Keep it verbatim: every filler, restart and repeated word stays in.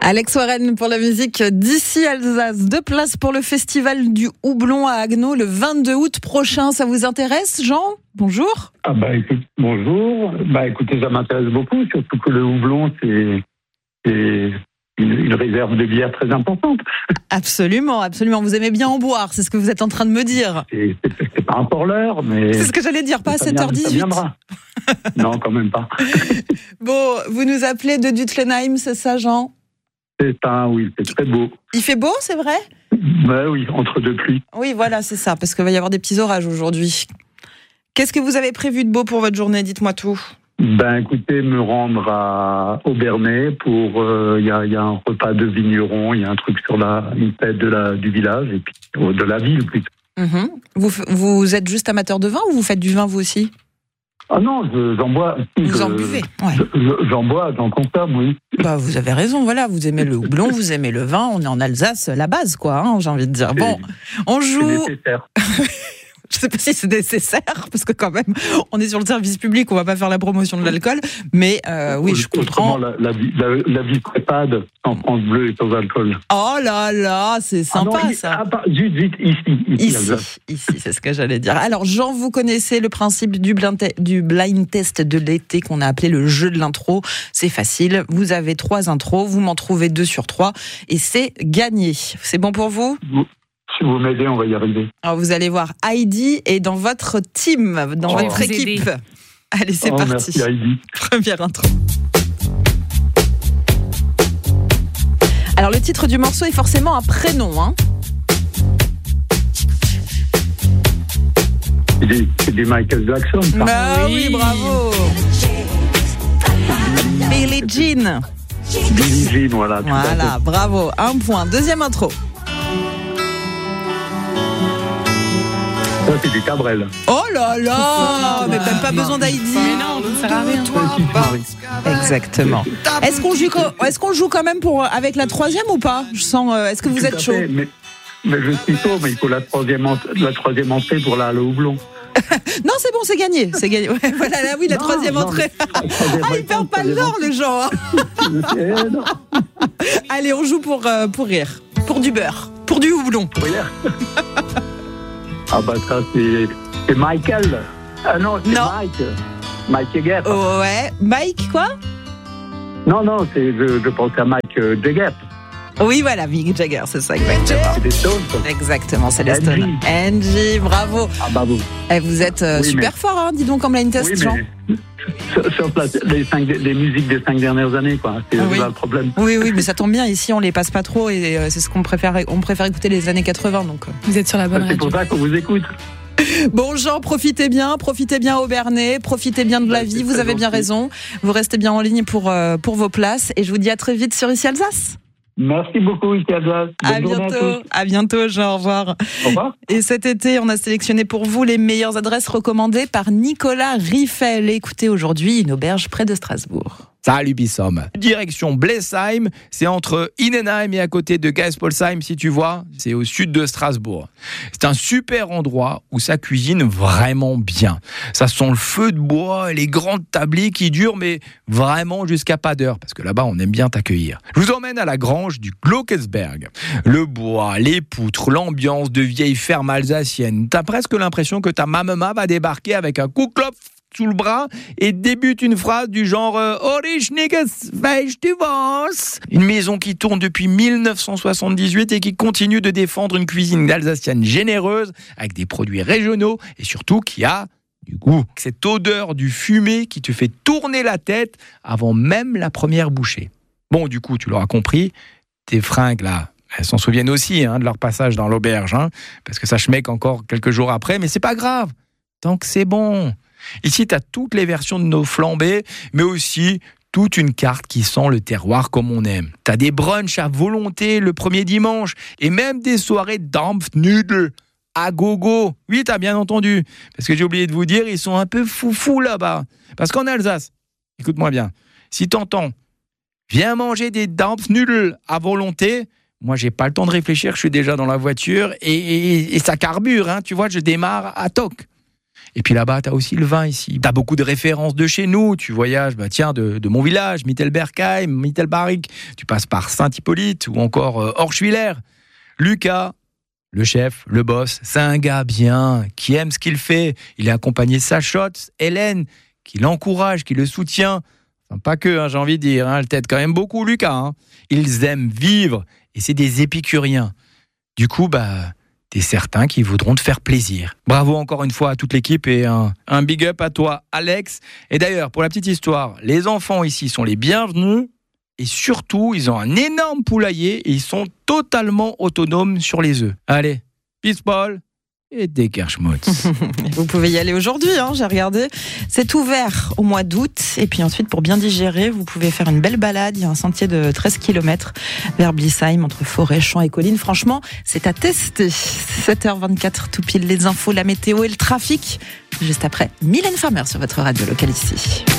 Alex Warren pour la musique d'ici Alsace. Deux places pour le festival du houblon à Haguenau le vingt-deux août prochain. Ça vous intéresse, Jean ? Bonjour. Ah bah écoute, bonjour. Bah écoutez, ça m'intéresse beaucoup, surtout que le houblon, c'est, c'est une, une réserve de bière très importante. Absolument, absolument. Vous aimez bien en boire, c'est ce que vous êtes en train de me dire. C'est, c'est, c'est pas un pour l'heure, mais... C'est ce que j'allais dire, pas à sept heures dix-huit. Non, quand même pas. Bon, vous nous appelez de Dutlenheim, c'est ça, Jean ? C'est ça, oui, c'est très beau. Il fait beau, c'est vrai ? Bah oui, entre deux pluies. Oui, voilà, c'est ça, parce qu'il va y avoir des petits orages aujourd'hui. Qu'est-ce que vous avez prévu de beau pour votre journée ? Dites-moi tout. Ben écoutez, me rendre à Obernai pour... Il euh, y, a, y a un repas de vigneron, il y a un truc sur la, une fête de la, du village, et puis de la ville plutôt. Mmh. Vous, vous êtes juste amateur de vin ou vous faites du vin vous aussi ? Ah non, je, j'en bois. Vous je, en buvez, ouais. je, J'en bois, j'en consomme, oui. Bah, vous avez raison, voilà, vous aimez le houblon, vous aimez le vin, on est en Alsace, la base, quoi, hein, j'ai envie de dire. Bon, on joue... C'est nécessaire. Je sais pas si c'est nécessaire, parce que quand même, on est sur le service public, on va pas faire la promotion de l'alcool, mais euh, oui, je comprends. La, la, la, la vie prépade en France Bleu et sans alcool. Oh là là, c'est sympa ah non, ça. Ah, pas, vite, vite, ici. Ici, ici, ici, c'est ce que j'allais dire. Alors, Jean, vous connaissez le principe du blind, te- du blind test de l'été qu'on a appelé le jeu de l'intro. C'est facile, vous avez trois intros, vous m'en trouvez deux sur trois, et c'est gagné. C'est bon pour vous ? vous Si vous m'aidez, on va y arriver. Alors, vous allez voir, Heidi est dans votre team, dans oh, votre équipe. Aider. Allez, c'est oh, parti. Merci, Heidi. Première intro. Alors, le titre du morceau est forcément un prénom, hein. C'est du, c'est du Michael Jackson, ça. Bah oui, oui bravo. Billie Jean. Billie Jean, voilà. Voilà, bravo. Un point. Deuxième intro. Ça, c'est du Cabrel. Oh là là, mais même pas besoin d'Heidi. Mais non, ça sert à rien. Exactement. Est-ce qu'on joue, est-ce qu'on joue quand même pour, avec la troisième ou pas ? Je sens. Est-ce que vous Tout êtes chaud ? mais, mais je suis chaud, mais il faut la troisième, la troisième entrée pour la, le houblon. Non, c'est bon, c'est gagné. C'est gagné. Ouais, voilà, là, oui, la non, troisième non, entrée. Troisième ah, il perd pas le nord, le genre. Allez, on joue pour, euh, pour rire. Pour du beurre. Pour du houblon. Ah bah ça c'est, c'est Michael. Ah non, c'est non. Mike. Mike Jagger. Oh ouais. Mike quoi ? Non, non, c'est, je, je pense à Mike euh, Jagger. Oui, voilà, Mick Jagger, c'est ça, exactement. C'est des Stones. Exactement, c'est les Stones. Angie, bravo. Ah bravo. Eh, vous êtes euh, oui, super mais... fort, hein, dis donc, comme blind test, oui, Jean. Sur, sur place, les, cinq, les musiques des cinq dernières années, quoi. C'est oui. là le problème. Oui, oui, mais ça tombe bien. Ici, on les passe pas trop et euh, c'est ce qu'on préfère. On préfère écouter les années quatre-vingts, donc. Euh. Vous êtes sur la bonne radio. C'est pour ça qu'on vous écoute. Bon, Jean, profitez bien, profitez bien au Bernay, profitez bien de la vie. Vous avez bien raison. Vous restez bien en ligne pour euh, pour vos places et je vous dis à très vite sur Ici Alsace. Merci beaucoup, Ici Alsace. À bientôt. À, à bientôt, Jean. Au revoir. Au revoir. Et cet été, on a sélectionné pour vous les meilleures adresses recommandées par Nicolas Riffel. Écoutez aujourd'hui une auberge près de Strasbourg. Salut Bissom. Direction Blesheim, c'est entre Innenheim et à côté de Geispolsheim, si tu vois, c'est au sud de Strasbourg. C'est un super endroit où ça cuisine vraiment bien. Ça sent le feu de bois et les grandes tablées qui durent, mais vraiment jusqu'à pas d'heure, parce que là-bas, on aime bien t'accueillir. Je vous emmène à la grange du Glockersberg. Le bois, les poutres, l'ambiance de vieille ferme alsacienne. T'as presque l'impression que ta mamema va débarquer avec un Kuhklopf sous le bras et débute une phrase du genre Orisch niggas, weißt du was ? Une maison qui tourne depuis dix-neuf cent soixante-dix-huit et qui continue de défendre une cuisine alsacienne généreuse avec des produits régionaux et surtout qui a du goût. Cette odeur du fumé qui te fait tourner la tête avant même la première bouchée. Bon, du coup, tu l'auras compris, tes fringues là, elles s'en souviennent aussi hein, de leur passage dans l'auberge, hein, parce que ça schmecke encore quelques jours après, mais c'est pas grave, tant que c'est bon. Ici, tu as toutes les versions de nos flambés, mais aussi toute une carte qui sent le terroir comme on aime. Tu as des brunchs à volonté le premier dimanche, et même des soirées Dampfnudel à gogo. Oui, tu as bien entendu, parce que j'ai oublié de vous dire, ils sont un peu foufous là-bas. Parce qu'en Alsace, écoute-moi bien, si t'entends, viens manger des Dampfnudel à volonté, moi, j'ai pas le temps de réfléchir, je suis déjà dans la voiture, et, et, et ça carbure, hein, tu vois, je démarre à toc. Et puis là-bas, tu as aussi le vin ici. Tu as beaucoup de références de chez nous. Tu voyages, bah tiens, de, de mon village, Mittelbergheim, Mittelbarig. Tu passes par Saint-Hippolyte ou encore euh, Orschwiller. Lucas, le chef, le boss, c'est un gars bien, qui aime ce qu'il fait. Il est accompagné de sa shot, Hélène, qui l'encourage, qui le soutient. Enfin, pas que, hein, j'ai envie de dire. Hein, elle t'aide quand même beaucoup, Lucas. Hein. Ils aiment vivre et c'est des épicuriens. Du coup, bah, t'es certain qu'ils voudront te faire plaisir. Bravo encore une fois à toute l'équipe et un, un big up à toi, Alex. Et d'ailleurs, pour la petite histoire, les enfants ici sont les bienvenus. Et surtout, ils ont un énorme poulailler et ils sont totalement autonomes sur les œufs. Allez, peace Paul et des Kerschmutz. Vous pouvez y aller aujourd'hui, hein, j'ai regardé. C'est ouvert au mois d'août. Et puis ensuite, pour bien digérer, vous pouvez faire une belle balade. Il y a un sentier de treize kilomètres vers Blissheim, entre forêt, champs et collines. Franchement, c'est à tester. sept heures vingt-quatre, tout pile les infos, la météo et le trafic. Juste après, Mylène Farmer sur votre radio locale ici.